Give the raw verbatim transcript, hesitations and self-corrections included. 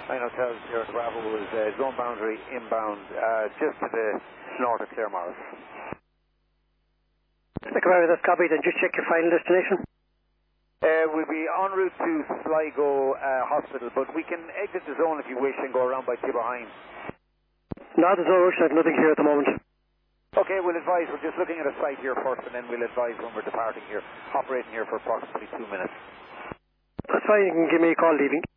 nine hotels here at Bravo is uh, zone boundary inbound, uh, just to the north of Claremorris. Macquarie, that's copied, and just check your final destination. Uh, we'll be en route to Sligo uh, Hospital, but we can exit the zone if you wish and go around by Tiberhine. No, there's no rush. I've nothing here at the moment. Okay, we'll advise. We're just looking at a site here first, and then we'll advise when we're departing here, operating here for approximately two minutes. That's fine. You can give me a call leaving.